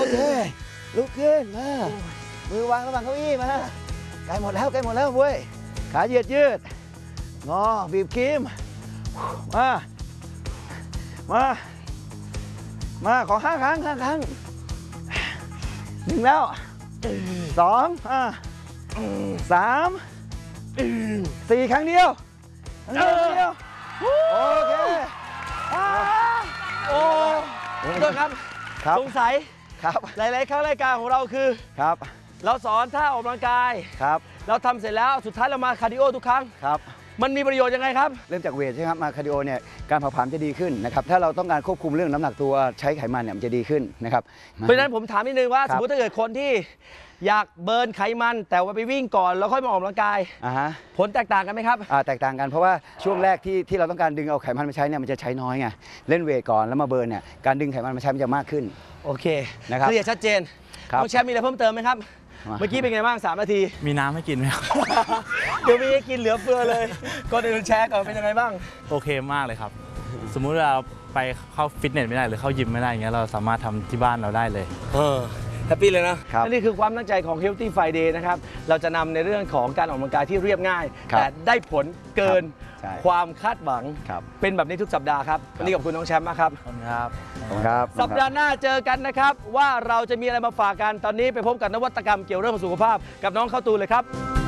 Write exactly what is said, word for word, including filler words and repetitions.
เคลุกขึ้นมามือวางระหว่างเก้าอี้มาใกล้หมดแล้วใกล้หมดแล้วเว้ยขาเหยียดยืดงอบีบครีมมามามาขอห้าครั้งห้าครั้งหนึ่งแล้วสองอ่าสามสี่ครั้งเดียวครั้งเดียวโอเคโอ้โทษครับสงสัยครับหลายๆครั้งรายการของเราคือครับเราสอนท่าออกกำลังกายครับเราทำเสร็จแล้วสุดท้ายเรามาคาร์ดิโอทุกครั้งครับมันมีประโยชน์ยังไงครับเริ่มจากเวทใช่ไหมครับมาคาร์ดิโอเนี่ยการเผาผลาญจะดีขึ้นนะครับถ้าเราต้องการควบคุมเรื่องน้ำหนักตัวใช้ไขมันเนี่ยมันจะดีขึ้นนะครับเพราะฉะนั้นผมถามนิดนึงว่าสมมติถ้าเกิดคนที่อยากเบิร์นไขมันแต่ว่าไปวิ่งก่อนแล้วค่อยมาออกกำลังกายผลแตกต่างกันไหมครับแตกต่างกันเพราะว่าช่วงแรกที่ที่เราต้องการดึงเอาไขมันมาใช้เนี่ยมันจะใช้น้อยไงเล่นเวทก่อนแล้วมาเบิร์นเนี่ยการดึงไขมันมาใช้มันจะมากขึ้นโอเคนะครับเคลียร์ชัดเจนน้องแชมป์มีอะไรเพิ่มเติมไหมครับเมื่อกี้เป็นไงบ้างสามนาทีมีน้ำให้กินไหมครับเดี๋ยวมีให้กินเหลือเฟือเลยก่อนอื่นแชร์ก่อนเป็นยังไงบ้างโอเคมากเลยครับสมมุติเราไปเข้าฟิตเนสไม่ได้หรือเข้ายิมไม่ได้อย่างเงี้ยเราสามารถทำที่บ้านเราได้เลยเออแฮปปี้เลยนะนี่คือความตั้งใจของ Healthy Friday นะครับเราจะนำในเรื่องของการออกกำลังกายที่เรียบง่ายแต่ได้ผลเกินความคาดหวังเป็นแบบนี้ทุกสัปดาห์ครับวันนี้ขอบคุณน้องแชมป์มากครับขอบคุณครับครับสัปดาห์หน้าเจอกันนะครับว่าเราจะมีอะไรมาฝากกันตอนนี้ไปพบกับนวัตกรรมเกี่ยวเรื่องสุขภาพกับน้องเข้าตูนเลยครับ